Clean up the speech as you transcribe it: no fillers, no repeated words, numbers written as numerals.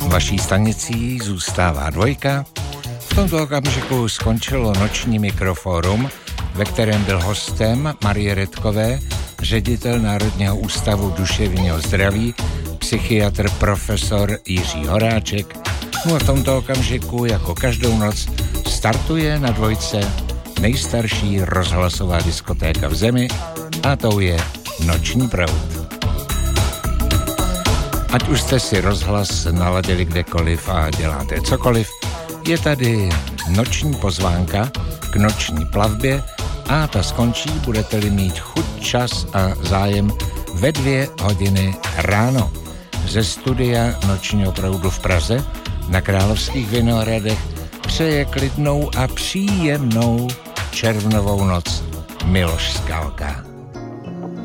Vaší stanicí zůstává Dvojka. V tomto okamžiku skončilo noční mikrofórum, ve kterém byl hostem Marie Redkové, ředitel Národního ústavu duševního zdraví, psychiatr profesor Jiří Horáček. No a v tomto okamžiku, jako každou noc, startuje na Dvojce nejstarší rozhlasová diskotéka v zemi a tou je Noční proud. Ať už jste si rozhlas naladili kdekoliv a děláte cokoliv, je tady noční pozvánka k noční plavbě a ta skončí, budete-li mít chuť, čas a zájem ve 2 hodiny ráno. Ze studia Nočního proudu v Praze na Královských Vinohradech přeje klidnou a příjemnou červnovou noc Miloš Skalka.